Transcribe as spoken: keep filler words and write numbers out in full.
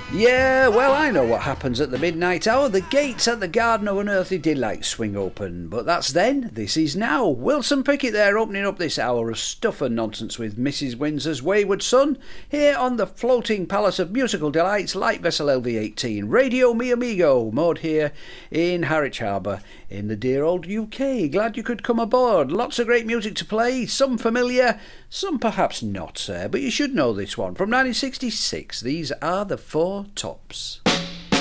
Yeah, well, I know what happens at the midnight hour. The gates at the Garden of Unearthly Delight swing open. But that's then. This is now. Wilson Pickett there, opening up this hour of stuff and nonsense with Missus Windsor's Wayward Son, here on the floating palace of musical delights, Light Vessel L V eighteen. Radio Mi Amigo, moored here in Harwich Harbour in the dear old U K. Glad you could come aboard. Lots of great music to play, some familiar, some perhaps not, sir, but you should know this one. From nineteen sixty-six, these are the Four Tops.